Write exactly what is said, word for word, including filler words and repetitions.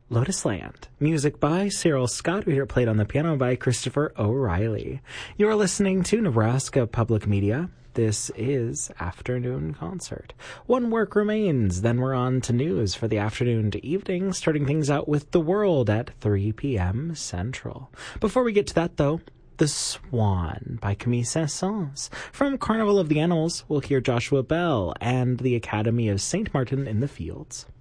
Lotus Land. Music by Cyril Scott. We hear it played on the piano by Christopher O'Reilly. You are listening to Nebraska Public Media. This is Afternoon Concert. One work remains, then we're on to news for the afternoon to evening, starting things out with The World at three p.m. Central. Before we get to that, though, The Swan by Camille Saint-Saëns. From Carnival of the Animals, we'll hear Joshua Bell and the Academy of Saint Martin in the Fields.